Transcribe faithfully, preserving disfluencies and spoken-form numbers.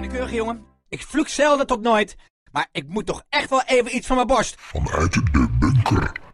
Willekeurige jongen, ik vloek zelden tot nooit, maar ik moet toch echt wel even iets van mijn borst. Vanuit de bunker.